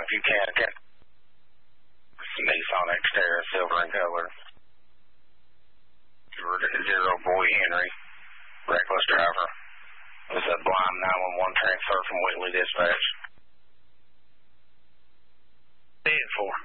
if you can. Nissan Xterra, silver in color. 0 Boy Henry, reckless driver. This is a blind 911 transfer from Whitley Dispatch. 10-4.